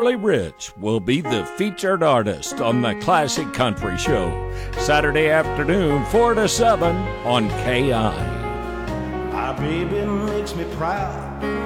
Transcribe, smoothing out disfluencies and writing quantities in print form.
Charlie Rich will be the featured artist on the Classic Country Show, Saturday afternoon, 4 to 7 on KI. My baby makes me proud.